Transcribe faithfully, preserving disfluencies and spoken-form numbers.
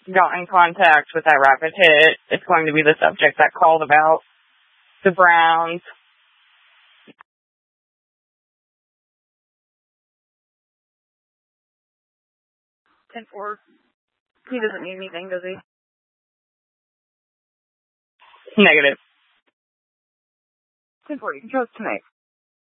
got in contact with that rapid hit, it's going to be the subject that called about the Browns. ten four. He doesn't need anything, does he? Negative. ten four, you can trust tonight.